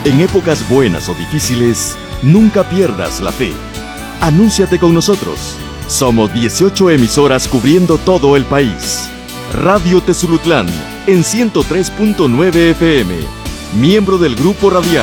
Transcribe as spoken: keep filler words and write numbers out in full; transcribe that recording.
En épocas buenas o difíciles, nunca pierdas la fe. Anúnciate con nosotros. Somos dieciocho emisoras cubriendo todo el país. Radio Tezulutlán en ciento tres punto nueve F M, miembro del Grupo Radial.